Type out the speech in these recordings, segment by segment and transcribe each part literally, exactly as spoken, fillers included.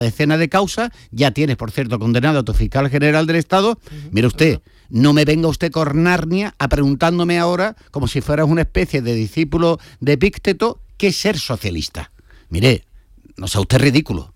decena de causas, ya tienes, por cierto, condenado a tu fiscal general del Estado. Uh-huh. Mire usted, no me venga usted con Narnia a preguntándome ahora, como si fueras una especie de discípulo de Epícteto, ¿qué es ser socialista? Mire, no sea usted ridículo.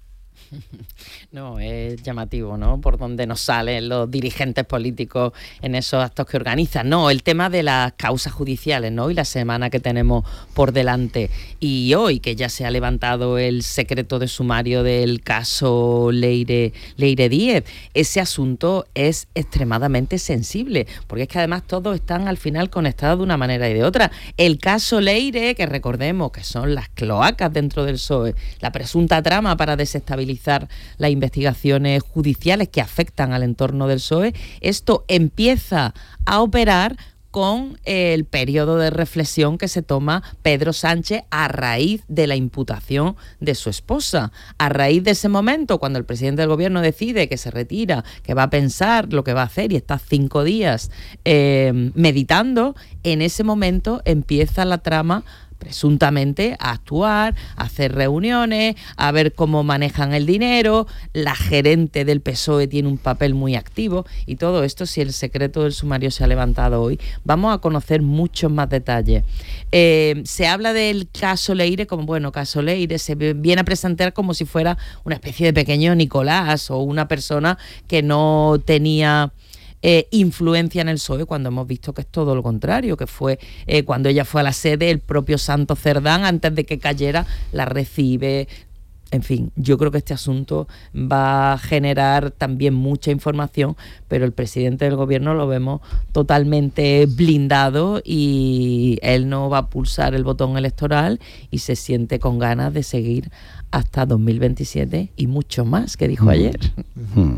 No, es llamativo, ¿no? Por donde nos salen los dirigentes políticos en esos actos que organizan. No, el tema de las causas judiciales, ¿no? Y la semana que tenemos por delante. Y hoy, que ya se ha levantado el secreto de sumario del caso Leire, Leire Díez, ese asunto es extremadamente sensible, porque es que además todos están al final conectados de una manera y de otra. El caso Leire, que recordemos que son las cloacas dentro del P S O E, la presunta trama para desestabilizar la investigaciones judiciales que afectan al entorno del P S O E, esto empieza a operar con el periodo de reflexión que se toma Pedro Sánchez a raíz de la imputación de su esposa. A raíz de ese momento, cuando el presidente del gobierno decide que se retira, que va a pensar lo que va a hacer y está cinco días eh, meditando, en ese momento empieza la trama presuntamente a actuar, a hacer reuniones, a ver cómo manejan el dinero. La gerente del P S O E tiene un papel muy activo y todo esto, si el secreto del sumario se ha levantado hoy, vamos a conocer muchos más detalles. Eh, se habla del caso Leire como, bueno, caso Leire se viene a presentar como si fuera una especie de pequeño Nicolás o una persona que no tenía Eh, influencia en el P S O E, cuando hemos visto que es todo lo contrario, que fue eh, cuando ella fue a la sede, el propio Santos Cerdán, antes de que cayera, la recibe. En fin, yo creo que este asunto va a generar también mucha información, pero el presidente del gobierno lo vemos totalmente blindado y él no va a pulsar el botón electoral y se siente con ganas de seguir hasta dos mil veintisiete y mucho más, que dijo ayer. Uh-huh.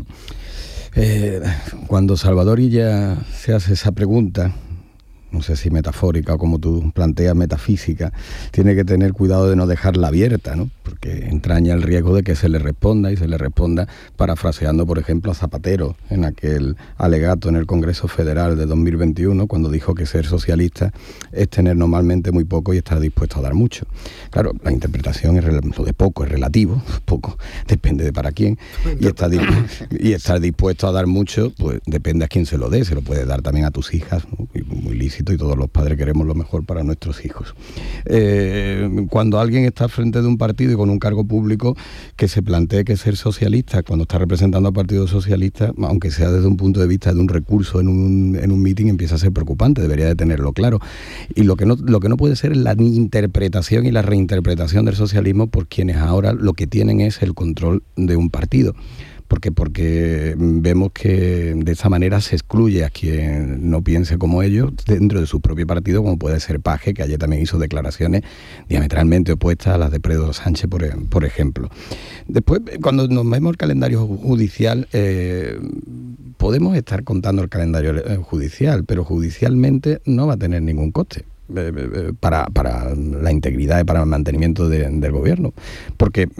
Eh, cuando Salvador Illa se hace esa pregunta, no sé si metafórica o como tú planteas metafísica, tiene que tener cuidado de no dejarla abierta, ¿no? Porque entraña el riesgo de que se le responda y se le responda parafraseando, por ejemplo, a Zapatero en aquel alegato en el Congreso Federal de dos mil veintiuno, cuando dijo que ser socialista es tener normalmente muy poco y estar dispuesto a dar mucho. Claro, la interpretación es lo de poco es relativo, poco depende de para quién, y estar, y estar dispuesto a dar mucho, pues depende a quién se lo dé, se lo puede dar también a tus hijas, ¿no? Muy lícito, y todos los padres queremos lo mejor para nuestros hijos. Eh, cuando alguien está al frente de un partido y con un cargo público, que se plantee que ser socialista, cuando está representando al Partido Socialista, aunque sea desde un punto de vista de un recurso en un, en un meeting, empieza a ser preocupante, debería de tenerlo claro. Y lo que no, lo que no puede ser es la interpretación y la reinterpretación del socialismo por quienes ahora lo que tienen es el control de un partido. Porque, porque vemos que de esa manera se excluye a quien no piense como ellos dentro de su propio partido, como puede ser Paje, que ayer también hizo declaraciones diametralmente opuestas a las de Pedro Sánchez, por, por ejemplo. Después, cuando nos vemos el calendario judicial, eh, podemos estar contando el calendario judicial, pero judicialmente no va a tener ningún coste para, para la integridad y para el mantenimiento de, del gobierno. Porque,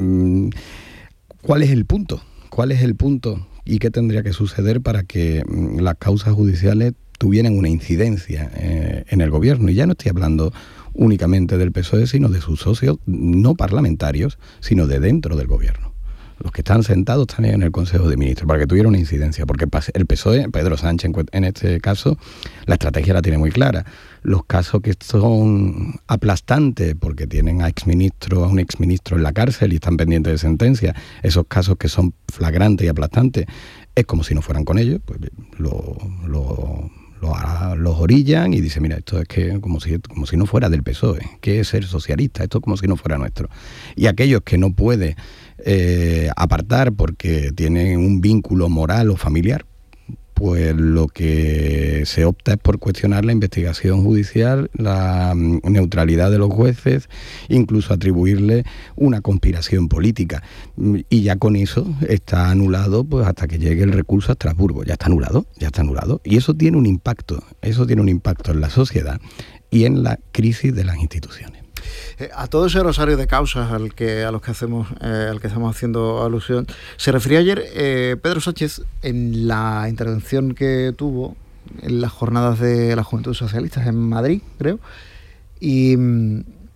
¿cuál es el punto? ¿Cuál es el punto y qué tendría que suceder para que mm, las causas judiciales tuvieran una incidencia eh, en el gobierno? Y ya no estoy hablando únicamente del P S O E, sino de sus socios no parlamentarios, sino de dentro del gobierno. Los que están sentados también en el Consejo de Ministros, para que tuviera una incidencia, porque el P S O E, Pedro Sánchez en este caso, la estrategia la tiene muy clara. Los casos que son aplastantes, porque tienen a exministro, a un exministro en la cárcel y están pendientes de sentencia, esos casos que son flagrantes y aplastantes, es como si no fueran con ellos, pues lo, lo, lo, los orillan y dicen, mira, esto es que como si, como si no fuera del P S O E, ¿qué es ser socialista? Esto es como si no fuera nuestro. Y aquellos que no puede eh, apartar porque tienen un vínculo moral o familiar, pues lo que se opta es por cuestionar la investigación judicial, la neutralidad de los jueces, incluso atribuirle una conspiración política. Y ya con eso está anulado, pues hasta que llegue el recurso a Estrasburgo. Ya está anulado, ya está anulado. Y eso tiene un impacto, eso tiene un impacto en la sociedad y en la crisis de las instituciones. Eh, a todo ese rosario de causas al que a los que hacemos eh, al que estamos haciendo alusión, se refería ayer eh, Pedro Sánchez en la intervención que tuvo en las jornadas de la Juventud Socialista en Madrid, creo, y,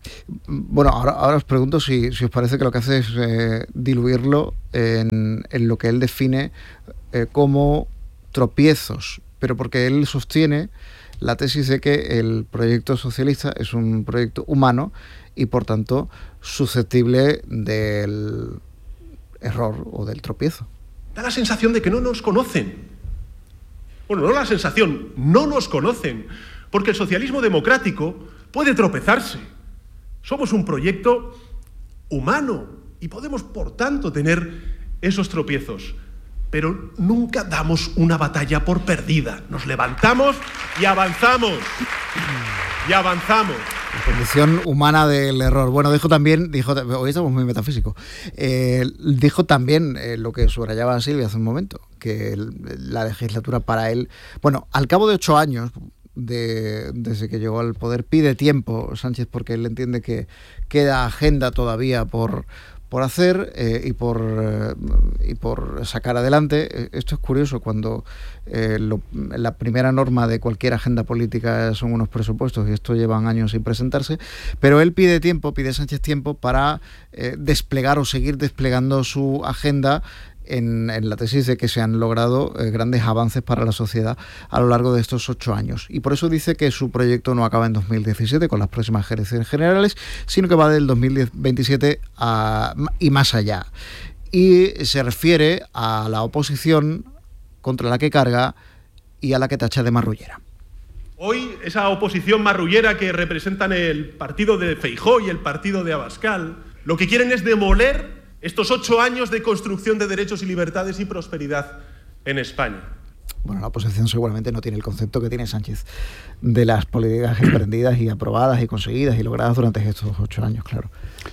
Bueno, ahora, ahora os pregunto si, si os parece que lo que hace es eh, diluirlo en, en lo que él define eh, como tropiezos, pero porque él sostiene la tesis de que el proyecto socialista es un proyecto humano y por tanto susceptible del error o del tropiezo. Da la sensación de que no nos conocen. Bueno, no la sensación, no nos conocen, porque el socialismo democrático puede tropezarse. Somos un proyecto humano y podemos, por tanto, tener esos tropiezos. Pero nunca damos una batalla por perdida. Nos levantamos y avanzamos. Y avanzamos. La condición humana del error. Bueno, dijo también, dijo, hoy estamos muy metafísicos, eh, dijo también eh, lo que subrayaba Silvia hace un momento, que el, la legislatura para él, bueno, al cabo de ocho años, De, desde que llegó al poder, pide tiempo Sánchez porque él entiende que queda agenda todavía por, por hacer eh, y, por, eh, y por sacar adelante. Esto es curioso cuando eh, lo, la primera norma de cualquier agenda política son unos presupuestos y esto llevan años sin presentarse, pero él pide tiempo, pide Sánchez tiempo para eh, desplegar o seguir desplegando su agenda En, en la tesis de que se han logrado eh, grandes avances para la sociedad a lo largo de estos ocho años. Y por eso dice que su proyecto no acaba en dos mil diecisiete con las próximas elecciones generales, sino que va del dos mil veintisiete a, y más allá. Y se refiere a la oposición contra la que carga y a la que tacha de marrullera. Hoy esa oposición marrullera que representan el partido de Feijóo y el partido de Abascal, lo que quieren es demoler estos ocho años de construcción de derechos y libertades y prosperidad en España. Bueno, la oposición seguramente no tiene el concepto que tiene Sánchez de las políticas emprendidas y aprobadas y conseguidas y logradas durante estos ocho años, claro.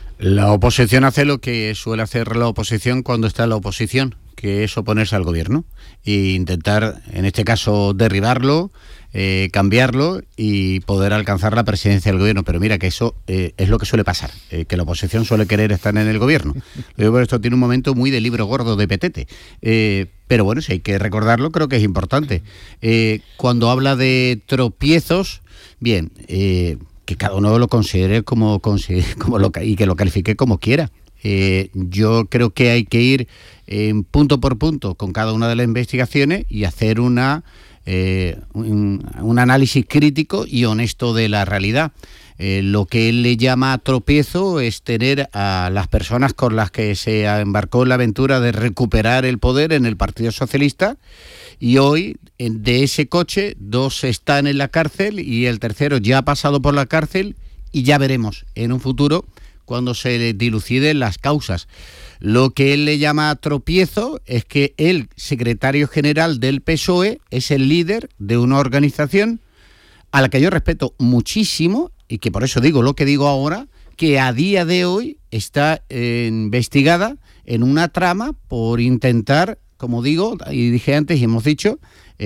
La oposición hace lo que suele hacer la oposición cuando está en la oposición, que es oponerse al gobierno e intentar, en este caso, derribarlo, eh, cambiarlo y poder alcanzar la presidencia del gobierno. Pero mira que eso eh, es lo que suele pasar, eh, que la oposición suele querer estar en el gobierno. Luego esto tiene un momento muy de libro gordo de petete. Eh, pero bueno, si hay que recordarlo, creo que es importante. Eh, cuando habla de tropiezos, bien, eh, que cada uno lo considere como, como lo, y que lo califique como quiera. Eh, yo creo que hay que ir eh, punto por punto con cada una de las investigaciones y hacer una eh, un, un análisis crítico y honesto de la realidad. Eh, lo que él le llama tropiezo es tener a las personas con las que se embarcó en la aventura de recuperar el poder en el Partido Socialista, y hoy de ese coche dos están en la cárcel y el tercero ya ha pasado por la cárcel, y ya veremos en un futuro cuando se diluciden las causas. Lo que él le llama tropiezo es que el secretario general del P S O E es el líder de una organización a la que yo respeto muchísimo, y que por eso digo lo que digo ahora, que a día de hoy está eh, investigada en una trama por intentar, como digo, y dije antes y hemos dicho,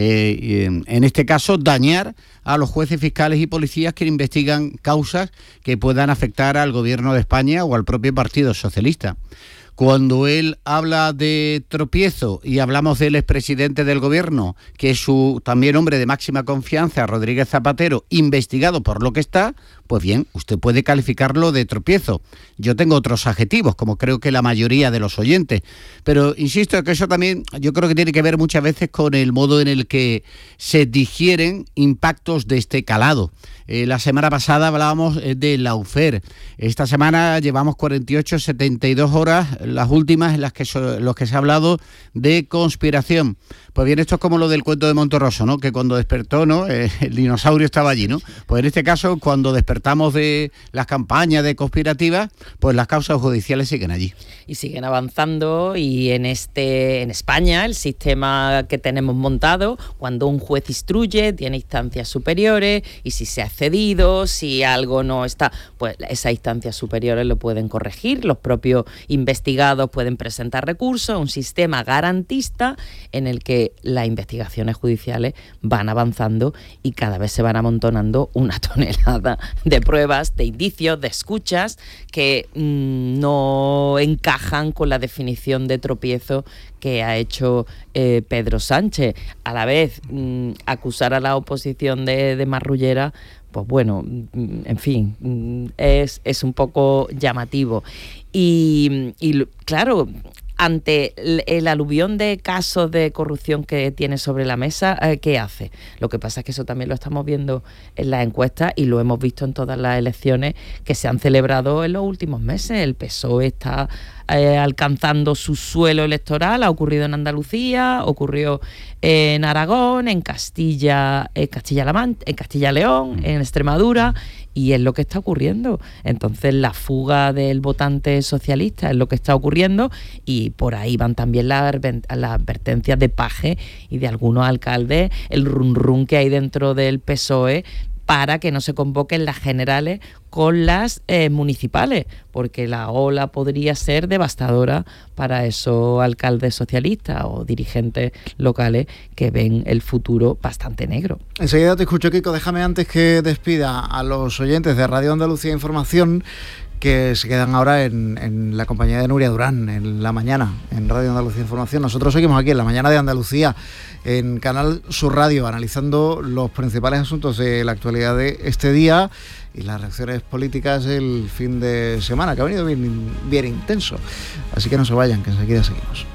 eh, en este caso dañar a los jueces, fiscales y policías que investigan causas que puedan afectar al gobierno de España o al propio Partido Socialista. Cuando él habla de tropiezo y hablamos del expresidente del gobierno, que es su también hombre de máxima confianza, Rodríguez Zapatero, investigado por lo que está, pues bien, usted puede calificarlo de tropiezo. Yo tengo otros adjetivos, como creo que la mayoría de los oyentes, pero insisto que eso también yo creo que tiene que ver muchas veces con el modo en el que se digieren impactos de este calado. Eh, la semana pasada hablábamos eh, de Lawfare. Esta semana llevamos cuarenta y ocho, setenta y dos horas, las últimas en las que, so, los que se ha hablado de conspiración. Pues bien, esto es como lo del cuento de Monterroso, ¿no? Que cuando despertó, ¿no? Eh, el dinosaurio estaba allí, ¿no? Pues en este caso, cuando despertamos de las campañas de conspirativas, pues las causas judiciales siguen allí. Y siguen avanzando, y en este, en España, el sistema que tenemos montado, cuando un juez instruye, tiene instancias superiores, y si se ha cedido, si algo no está, pues esas instancias superiores lo pueden corregir, los propios investigados pueden presentar recursos, un sistema garantista en el que las investigaciones judiciales van avanzando y cada vez se van amontonando una tonelada de pruebas, de indicios, de escuchas que mmm, no encajan con la definición de tropiezo que ha hecho eh, Pedro Sánchez. A la vez, mmm, acusar a la oposición de, de marrullera, pues bueno, en fin, es, es un poco llamativo. Y, y claro, ante el, el aluvión de casos de corrupción que tiene sobre la mesa, eh, ¿qué hace? Lo que pasa es que eso también lo estamos viendo en las encuestas y lo hemos visto en todas las elecciones que se han celebrado en los últimos meses. El P S O E está eh, alcanzando su suelo electoral, ha ocurrido en Andalucía, ocurrió en Aragón, en Castilla, en Castilla-La Mancha, en Castilla-León, en Extremadura, y es lo que está ocurriendo. Entonces la fuga del votante socialista es lo que está ocurriendo, y por ahí van también las, las advertencias de Paje y de algunos alcaldes, el run run que hay dentro del P S O E para que no se convoquen las generales con las eh, municipales, porque la ola podría ser devastadora para esos alcaldes socialistas o dirigentes locales que ven el futuro bastante negro. Enseguida te escucho, Kiko. Déjame, antes que despida a los oyentes de Radio Andalucía Información, que se quedan ahora en, en la compañía de Nuria Durán, en la mañana, en Radio Andalucía Información. Nosotros seguimos aquí en la mañana de Andalucía, en Canal Sur Radio, analizando los principales asuntos de la actualidad de este día y las reacciones políticas del fin de semana, que ha venido bien, bien intenso. Así que no se vayan, que enseguida seguimos.